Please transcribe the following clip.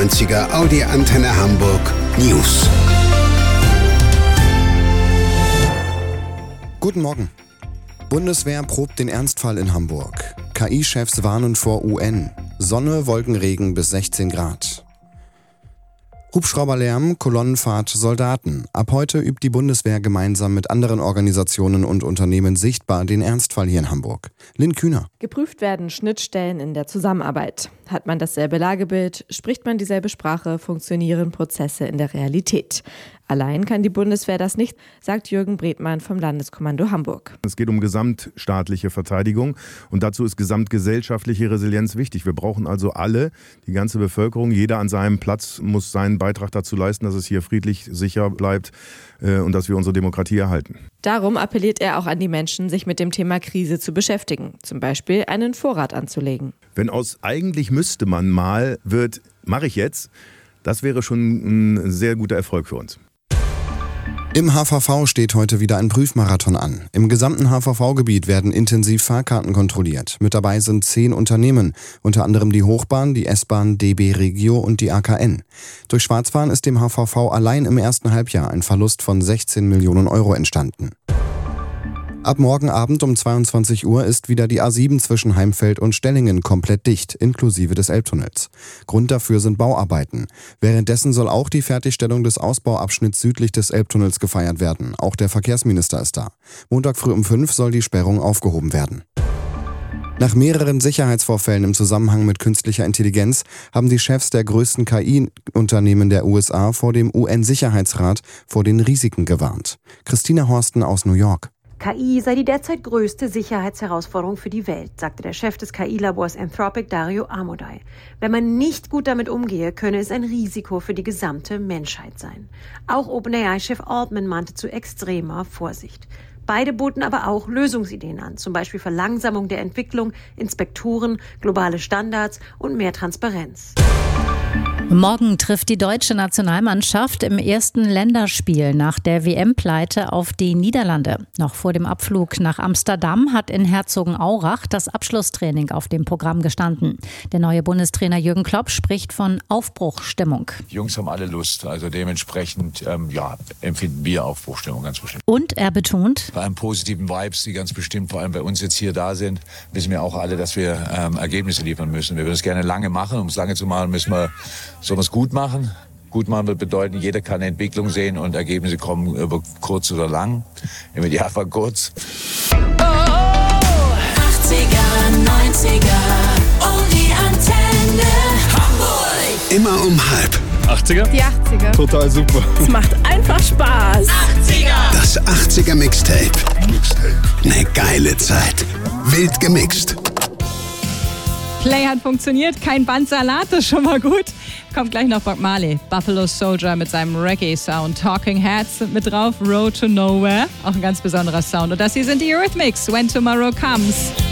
93er Audi Antenne Hamburg News. Guten Morgen. Bundeswehr probt den Ernstfall in Hamburg. KI-Chefs warnen vor UN. Sonne, Wolkenregen bis 16 Grad. Hubschrauberlärm, Kolonnenfahrt, Soldaten. Ab heute übt die Bundeswehr gemeinsam mit anderen Organisationen und Unternehmen sichtbar den Ernstfall hier in Hamburg. Lynn Kühner. Geprüft werden Schnittstellen in der Zusammenarbeit. Hat man dasselbe Lagebild, spricht man dieselbe Sprache, funktionieren Prozesse in der Realität. Allein kann die Bundeswehr das nicht, sagt Jürgen Bredmann vom Landeskommando Hamburg. Es geht um gesamtstaatliche Verteidigung und dazu ist gesamtgesellschaftliche Resilienz wichtig. Wir brauchen also alle, die ganze Bevölkerung, jeder an seinem Platz muss seinen Beitrag dazu leisten, dass es hier friedlich, sicher bleibt und dass wir unsere Demokratie erhalten. Darum appelliert er auch an die Menschen, sich mit dem Thema Krise zu beschäftigen, zum Beispiel einen Vorrat anzulegen. Wenn aus eigentlich müsste man mal wird, mache ich jetzt, das wäre schon ein sehr guter Erfolg für uns. Im HVV steht heute wieder ein Prüfmarathon an. Im gesamten HVV-Gebiet werden intensiv Fahrkarten kontrolliert. Mit dabei sind 10 Unternehmen, unter anderem die Hochbahn, die S-Bahn, DB Regio und die AKN. Durch Schwarzfahren ist dem HVV allein im ersten Halbjahr ein Verlust von 16 Millionen Euro entstanden. Ab morgen Abend um 22 Uhr ist wieder die A7 zwischen Heimfeld und Stellingen komplett dicht, inklusive des Elbtunnels. Grund dafür sind Bauarbeiten. Währenddessen soll auch die Fertigstellung des Ausbauabschnitts südlich des Elbtunnels gefeiert werden. Auch der Verkehrsminister ist da. Montag früh um 5 soll die Sperrung aufgehoben werden. Nach mehreren Sicherheitsvorfällen im Zusammenhang mit künstlicher Intelligenz haben die Chefs der größten KI-Unternehmen der USA vor dem UN-Sicherheitsrat vor den Risiken gewarnt. Christina Horsten aus New York. KI sei die derzeit größte Sicherheitsherausforderung für die Welt, sagte der Chef des KI-Labors Anthropic, Dario Amodei. Wenn man nicht gut damit umgehe, könne es ein Risiko für die gesamte Menschheit sein. Auch OpenAI-Chef Altman mahnte zu extremer Vorsicht. Beide boten aber auch Lösungsideen an, zum Beispiel Verlangsamung der Entwicklung, Inspektoren, globale Standards und mehr Transparenz. Morgen trifft die deutsche Nationalmannschaft im ersten Länderspiel nach der WM-Pleite auf die Niederlande. Noch vor dem Abflug nach Amsterdam hat in Herzogenaurach das Abschlusstraining auf dem Programm gestanden. Der neue Bundestrainer Jürgen Klopp spricht von Aufbruchsstimmung. Die Jungs haben alle Lust, also dementsprechend empfinden wir Aufbruchsstimmung ganz bestimmt. Und er betont: Bei einem positiven Vibes, die ganz bestimmt vor allem bei uns jetzt hier da sind, wissen wir auch alle, dass wir Ergebnisse liefern müssen. Wir würden es gerne lange machen. Um es lange zu machen, müssen wir sowas gut machen. Gut machen wird bedeuten, jeder kann eine Entwicklung sehen und Ergebnisse kommen über kurz oder lang. Im Idealfall kurz. 80er, 90er, oh die Antenne Hamburg. Immer um 9:30. 80er? Die 80er. Total super. Es macht einfach Spaß. 80er. Das 80er Mixtape. Eine geile Zeit. Wild gemixt. Play hat funktioniert, kein Bandsalat, das ist schon mal gut. Kommt gleich noch Bob Marley, Buffalo Soldier mit seinem Reggae-Sound. Talking Heads sind mit drauf, Road to Nowhere, auch ein ganz besonderer Sound. Und das hier sind die Eurythmics, When Tomorrow Comes.